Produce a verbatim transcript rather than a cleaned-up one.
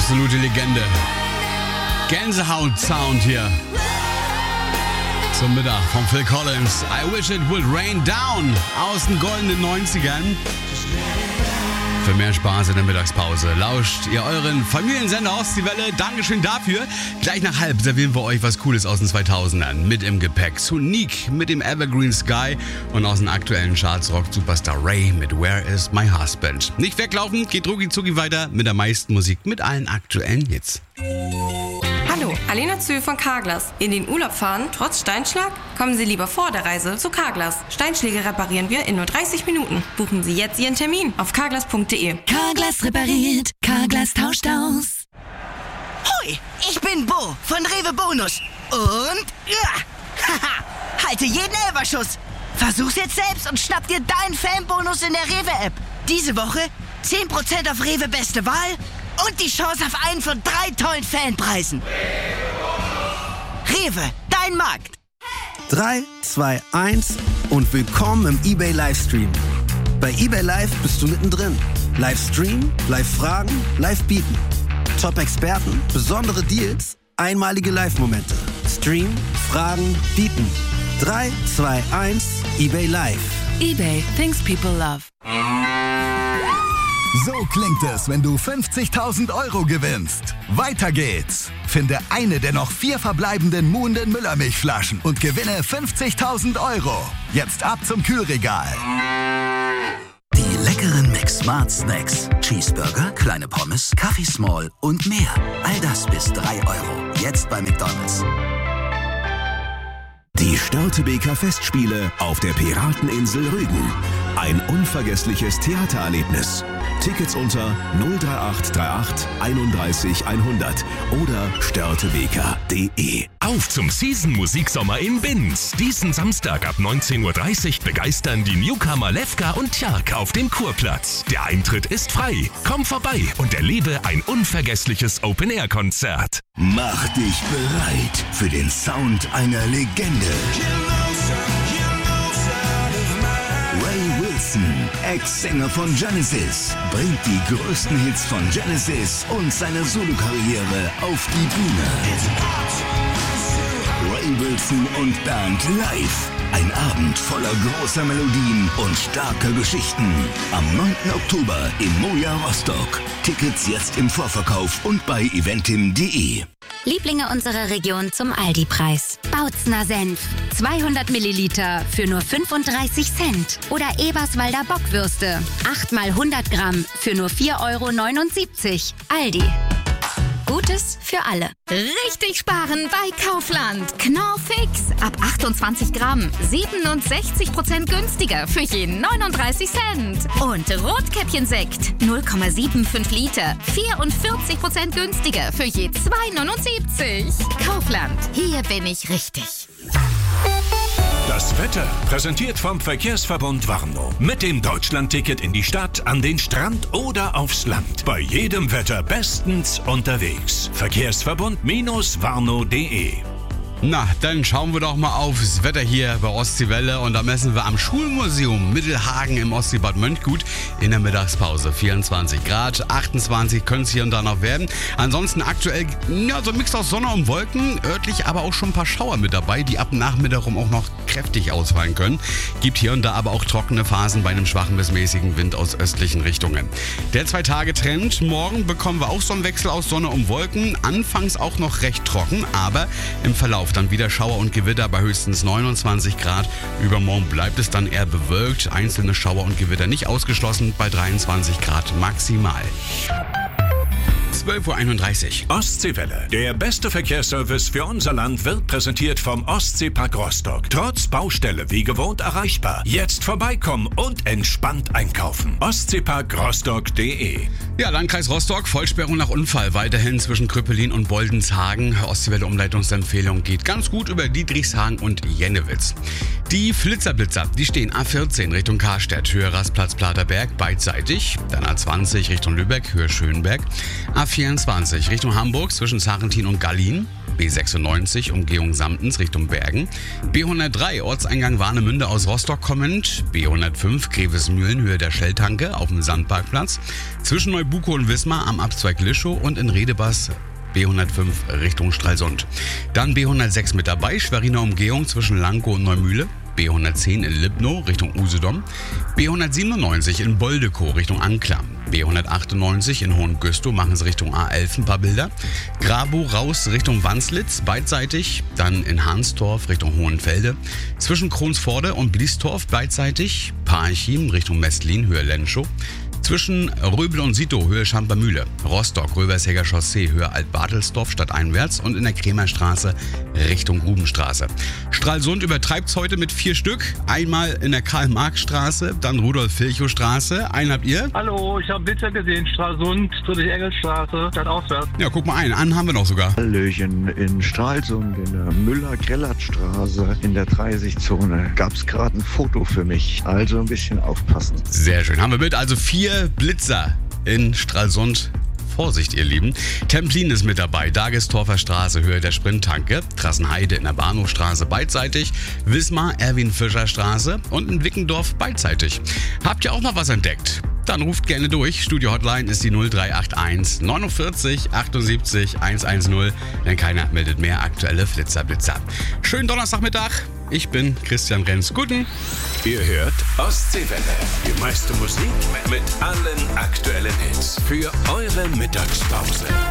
Absolute Legende. Gänsehaut-Sound hier. Zum Mittag von Phil Collins. I wish it would rain down aus den goldenen neunzigern. Für mehr Spaß in der Mittagspause lauscht ihr euren Familiensender Ostseewelle. Dankeschön dafür. Gleich nach halb servieren wir euch was Cooles aus den zweitausendern. Mit im Gepäck Sonique mit dem Evergreen Sky und aus den aktuellen Charts Rock Superstar Ray mit Where is my husband. Nicht weglaufen, geht rucki zucki weiter mit der meisten Musik, mit allen aktuellen Hits. Hallo, Alena Zö von Carglass. In den Urlaub fahren, trotz Steinschlag? Kommen Sie lieber vor der Reise zu Carglass. Steinschläge reparieren wir in nur dreißig Minuten. Buchen Sie jetzt Ihren Termin auf carglass punkt de. Carglass repariert, Carglass tauscht aus. Hoi, ich bin Bo von Rewe Bonus. Und, ja, haha, halte jeden Elferschuss. Versuch's jetzt selbst und schnapp dir deinen Fanbonus in der Rewe-App. Diese Woche zehn Prozent auf Rewe Beste Wahl und die Chance auf einen von drei tollen Fanpreisen. Rewe, dein Markt. drei, zwei, eins und willkommen im eBay Livestream. Bei eBay Live bist du mittendrin. Livestream, Live-Fragen, Live-Bieten. Top-Experten, besondere Deals, einmalige Live-Momente. Stream, Fragen, Bieten. drei, zwei, eins, eBay Live. eBay, things people love. So klingt es, wenn du fünfzigtausend Euro gewinnst. Weiter geht's. Finde eine der noch vier verbleibenden Muhnden Müllermilchflaschen und gewinne fünfzigtausend Euro. Jetzt ab zum Kühlregal. Die leckeren McSmart Snacks. Cheeseburger, kleine Pommes, Kaffee Small und mehr. All das bis drei Euro. Jetzt bei McDonald's. Die Störtebeker Festspiele auf der Pirateninsel Rügen. Ein unvergessliches Theatererlebnis. Tickets unter null drei acht drei acht einunddreißig hundert oder störtebeker punkt de. Auf zum Season-Musiksommer in Binz. Diesen Samstag ab neunzehn Uhr dreißig begeistern die Newcomer Lefka und Tjark auf dem Kurplatz. Der Eintritt ist frei. Komm vorbei und erlebe ein unvergessliches Open-Air-Konzert. Mach dich bereit für den Sound einer Legende. Ray Wilson, Ex-Sänger von Genesis, bringt die größten Hits von Genesis und seine Solokarriere auf die Bühne. Ray Wilson und Band live. Ein Abend voller großer Melodien und starker Geschichten. Am neunten Oktober im Moja Rostock. Tickets jetzt im Vorverkauf und bei eventim punkt de. Lieblinge unserer Region zum Aldi-Preis. Bautzner Senf. zweihundert Milliliter für nur fünfunddreißig Cent. Oder Eberswalder Bockwürste. acht mal hundert Gramm für nur vier Euro neunundsiebzig. Aldi. Gutes für alle. Richtig sparen bei Kaufland. Knorr Fix. Ab achtundzwanzig Gramm. siebenundsechzig Prozent günstiger für jeden neununddreißig Cent. Und Rotkäppchensekt. null Komma fünfundsiebzig Liter. vierundvierzig Prozent günstiger für je zwei neunundsiebzig. Kaufland. Hier bin ich richtig. Das Wetter präsentiert vom Verkehrsverbund Warnow. Mit dem Deutschlandticket in die Stadt, an den Strand oder aufs Land. Bei jedem Wetter bestens unterwegs. Verkehrsverbund-warnow punkt de. Na, dann schauen wir doch mal aufs Wetter hier bei Ostseewelle und da messen wir am Schulmuseum Mittelhagen im Ostseebad Mönchgut in der Mittagspause. vierundzwanzig Grad, achtundzwanzig können es hier und da noch werden. Ansonsten aktuell ja, so ein Mix aus Sonne und Wolken, örtlich aber auch schon ein paar Schauer mit dabei, die ab Nachmittag rum auch noch kräftig ausfallen können. Gibt hier und da aber auch trockene Phasen bei einem schwachen bis mäßigen Wind aus östlichen Richtungen. Der Zwei-Tage-Trend, morgen bekommen wir auch so einen Wechsel aus Sonne und Wolken. Anfangs auch noch recht trocken, aber im Verlauf dann wieder Schauer und Gewitter bei höchstens neunundzwanzig Grad. Übermorgen bleibt es dann eher bewölkt. Einzelne Schauer und Gewitter nicht ausgeschlossen bei dreiundzwanzig Grad maximal. zwölf Uhr einunddreißig. Ostseewelle. Der beste Verkehrsservice für unser Land wird präsentiert vom Ostseepark Rostock. Trotz Baustelle wie gewohnt erreichbar. Jetzt vorbeikommen und entspannt einkaufen. ostseepark rostock punkt de. Ja, Landkreis Rostock, Vollsperrung nach Unfall. Weiterhin zwischen Krüppelin und Boldenshagen. Ostseewelle-Umleitungsempfehlung geht ganz gut über Dietrichshagen und Jennewitz. Die Flitzerblitzer, die stehen A vierzehn Richtung Karstedt, Höhe Rastplatz Platerberg, beidseitig. Dann A zwanzig Richtung Lübeck, Höhe Schönberg. A vierundzwanzig Richtung Hamburg zwischen Sarrentin und Gallien. B sechsundneunzig Umgehung Samtens Richtung Bergen. B hundertdrei Ortseingang Warnemünde aus Rostock kommend. B hundertfünf Grevesmühlen Höhe der Shell-Tanke auf dem Sandparkplatz. Zwischen Neubuko und Wismar am Abzweig Lischow und in Redebas B hundertfünf Richtung Stralsund. Dann B hundertsechs mit dabei, Schweriner Umgehung zwischen Lankow und Neumühle. B hundertzehn in Lipno Richtung Usedom. B hundertsiebenundneunzig in Boldekow Richtung Anklam. B hundertachtundneunzig in Hohengüstow machen sie Richtung A elf ein paar Bilder. Grabow raus Richtung Wanslitz beidseitig. Dann in Hansdorf Richtung Hohenfelde. Zwischen Kronsforde und Bliestorf beidseitig. Parchim Richtung Mestlin Höhe Lenschow. Zwischen Röbel und Sito Höhe Schampermühle, Rostock, Röversheger Chaussee Höhe Altbartelsdorf stadteinwärts und in der Kremerstraße Richtung Grubenstraße. Stralsund übertreibt's heute mit vier Stück. Einmal in der Karl-Marx-Straße, dann Rudolf-Virchow-Straße. Einen habt ihr? Hallo, ich habe Blitzer gesehen, Stralsund, Friedrich-Engels-Straße, stadtauswärts. Ja, guck mal ein, einen haben wir noch sogar. Hallöchen, in Stralsund, in der Müller-Grellertstraße, in der dreißig-Zone, gab's gerade ein Foto für mich. Also ein bisschen aufpassen. Sehr schön, haben wir mit, also vier Blitzer in Stralsund. Vorsicht, ihr Lieben. Templin ist mit dabei. Dagestorfer Straße, Höhe der Sprinttanke. Trassenheide in der Bahnhofstraße beidseitig. Wismar, Erwin-Fischer-Straße und in Wickendorf beidseitig. Habt ihr auch noch was entdeckt? Dann ruft gerne durch. Studio-Hotline ist die null drei acht eins neunundvierzig achtundsiebzig hundertzehn. Denn keiner meldet mehr aktuelle Flitzer-Blitzer. Schönen Donnerstagmittag. Ich bin Christian Renz. Guten. Ihr hört Ostseewelle. Die meiste Musik mit allen aktuellen Hits. Für eure Mittagspause.